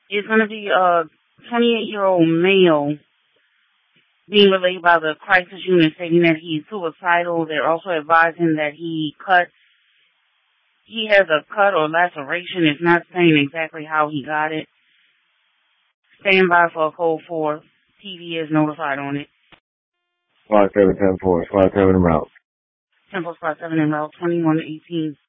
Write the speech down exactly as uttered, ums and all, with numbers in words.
It's going to be a twenty-eight-year-old male being relayed by the crisis unit stating that he's suicidal. They're also advising that he cut, he has a cut or laceration. It's not saying exactly how he got it. Stand by for a code four. T V is notified on it. Squad seven ten four. Squad seven en route. Temple Squad seven en route, twenty-one eighteen.